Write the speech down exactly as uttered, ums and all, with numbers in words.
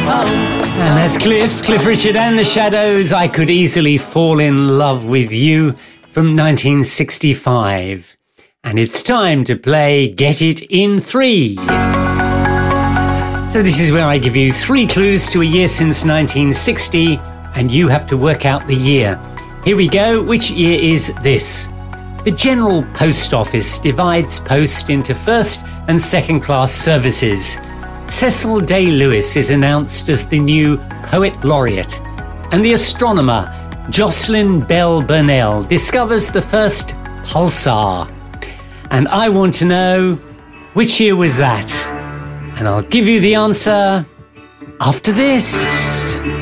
And that's Cliff, Cliff Richard and the Shadows. I Could Easily Fall in Love with You from nineteen sixty-five. And it's time to play Get It in Three. So this is where I give you three clues to a year since nineteen sixty, and you have to work out the year. Here we go. Which year is this? The General Post Office divides post into first and second class services. Cecil Day-Lewis is announced as the new Poet Laureate. And the astronomer Jocelyn Bell Burnell discovers the first pulsar. And I want to know, which year was that? And I'll give you the answer after this.